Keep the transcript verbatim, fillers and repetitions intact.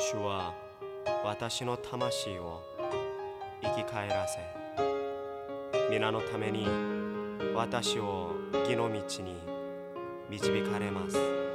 主は私の魂を生き返らせ、皆のために私を義の道に導かれます。